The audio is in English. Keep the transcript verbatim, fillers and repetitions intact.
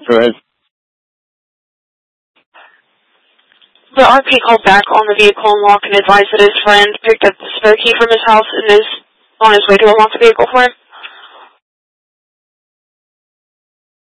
Go ahead. The R P called back on the vehicle unlock and advised that his friend picked up the spare key from his house and is on his way to unlock the vehicle for him.